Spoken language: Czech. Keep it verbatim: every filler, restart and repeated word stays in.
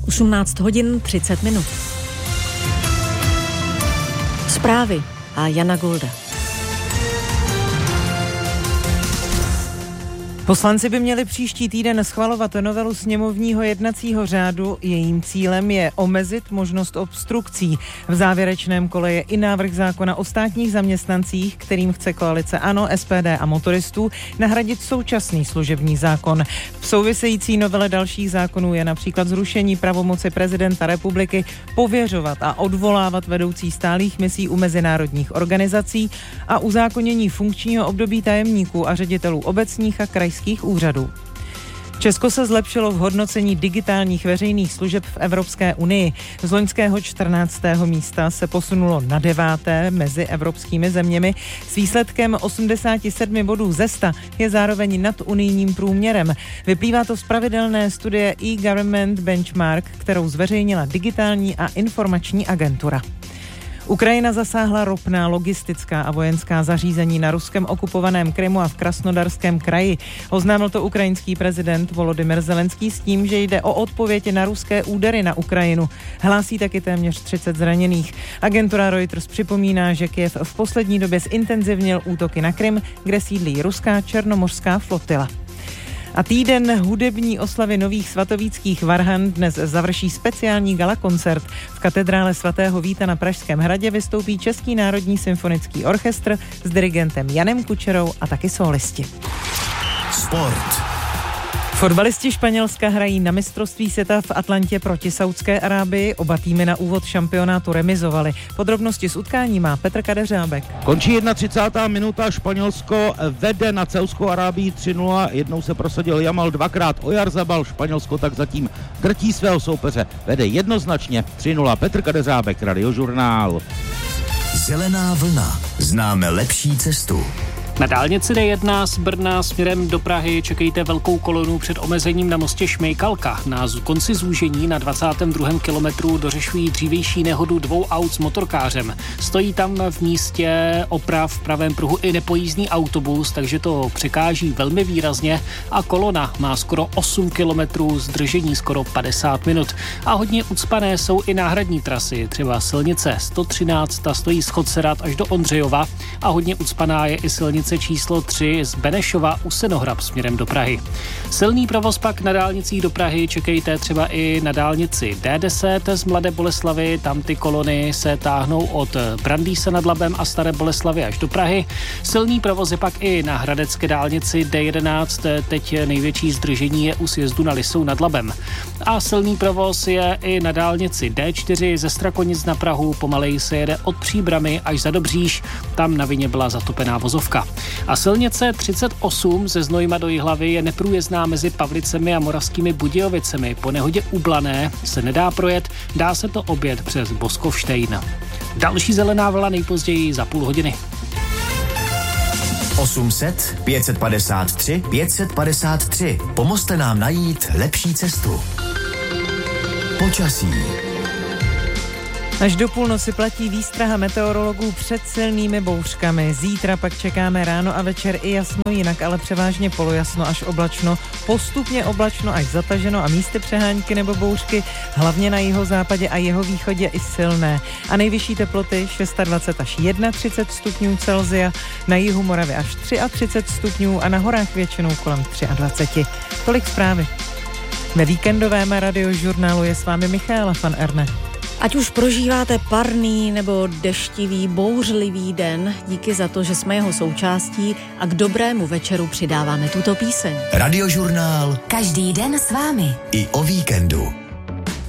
osmnáct hodin třicet minut. Zprávy a Jana Golda. Poslanci by měli příští týden schvalovat novelu sněmovního jednacího řádu. Jejím cílem je omezit možnost obstrukcí. V závěrečném kole je i návrh zákona o státních zaměstnancích, kterým chce koalice ANO, S P D a motoristů nahradit současný služební zákon. V související novele dalších zákonů je například zrušení pravomoci prezidenta republiky pověřovat a odvolávat vedoucí stálých misí u mezinárodních organizací a uzákonění funkčního období tajemníků a ředitelů obecních a krajských úřadů. Česko se zlepšilo v hodnocení digitálních veřejných služeb v Evropské unii. Z loňského čtrnáctého místa se posunulo na deváté mezi evropskými zeměmi. S výsledkem osmdesát sedm bodů ze sta je zároveň nad unijním průměrem. Vyplývá to z pravidelné studie e-Government Benchmark, kterou zveřejnila digitální a informační agentura. Ukrajina zasáhla ropná, logistická a vojenská zařízení na ruskem okupovaném Krymu a v Krasnodarském kraji. Oznámil to ukrajinský prezident Volodymyr Zelenský s tím, že jde o odpověď na ruské údery na Ukrajinu. Hlásí taky téměř třicet zraněných. Agentura Reuters připomíná, že Kyjev v poslední době zintenzivnil útoky na Krym, kde sídlí ruská černomořská flotila. A týden hudební oslavy nových svatovíckých varhan dnes završí speciální galakoncert. V katedrále svatého Víta na Pražském hradě vystoupí Český národní symfonický orchestr s dirigentem Janem Kučerou a taky solisti. Sport. Fotbalisti Španělska hrají na mistrovství světa v Atlantě proti Saúdské Arábii. Oba týmy na úvod šampionátu remizovali. Podrobnosti z utkání má Petr Kadeřábek. Končí třicátá jedna minuta, Španělsko vede na Saúdskou Arábii tři nula, jednou se prosadil Jamal, dvakrát Oyarzabal, Španělsko tak zatím drtí svého soupeře, vede jednoznačně tři nula. Petr Kadeřábek, Radiožurnál. Zelená vlna, známe lepší cestu. Na dálnici D jedna z Brna směrem do Prahy čekejte velkou kolonu před omezením na mostě Šmejkalka. Na konci zúžení na dvacátém druhém kilometru dořešují dřívější nehodu dvou aut s motorkářem. Stojí tam v místě oprav v pravém pruhu i nepojízdný autobus, takže to překáží velmi výrazně a kolona má skoro osm kilometrů, zdržení skoro padesát minut. A hodně ucpané jsou i náhradní trasy, třeba silnice sto třináct, ta stojí z Chodserat až do Ondřejova a hodně ucpaná je i silnice číslo tři z Benešova u Senohrab směrem do Prahy. Silný provoz pak na dálnicích do Prahy čekejte třeba i na dálnici D deset z Mladé Boleslavi, tam ty kolony se táhnou od Brandýse nad Labem a Staré Boleslavy až do Prahy. Silný provoz je pak i na hradecké dálnici D jedenáct, teď největší zdržení je u sjezdu na Lisou nad Labem. A silný provoz je i na dálnici D čtyři ze Strakonic na Prahu, pomaleji se jede od Příbramy až za Dobříž, tam na vině byla zatopená vozovka. A silnice třicet osm ze Znojma do Jihlavy je neprůjezdná mezi Pavlicemi a Moravskými Budějovicemi. Po nehodě u Blané se nedá projet, dá se to objet přes Boskovštejn. Další zelená vlna nejpozději za půl hodiny. osm set pět set padesát tři pět set padesát tři. Pomozte nám najít lepší cestu. Počasí. Až do půlnoci platí výstraha meteorologů před silnými bouřkami. Zítra pak čekáme ráno a večer i jasno, jinak ale převážně polojasno až oblačno, postupně oblačno až zataženo a místy přehánky nebo bouřky, hlavně na jihozápadě a jihovýchodě i silné. A nejvyšší teploty dvacet šest až třicet jedna stupňů Celsia, na jihu Moravy až třicet tři stupňů a na horách většinou kolem dvacet tři. Tolik zprávy. Ve víkendovém Radiožurnálu je s vámi Michaela van Erne. Ať už prožíváte parný nebo deštivý, bouřlivý den, díky za to, že jsme jeho součástí a k dobrému večeru přidáváme tuto píseň. Radiožurnál. Každý den s vámi. I o víkendu.